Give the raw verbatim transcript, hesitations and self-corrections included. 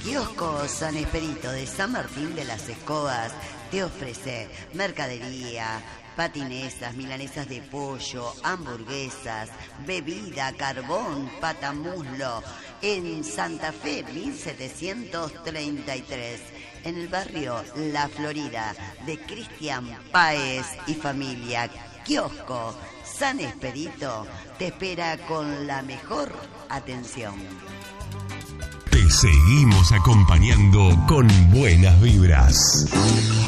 Kiosco San Esperito de San Martín de las Escobas te ofrece mercadería, patinesas, milanesas de pollo, hamburguesas, bebida, carbón, patamuslo, en Santa Fe mil setecientos treinta y tres, en el barrio La Florida de Cristian Páez y familia. Kiosco San Esperito te espera con la mejor atención. Te seguimos acompañando con buenas vibras.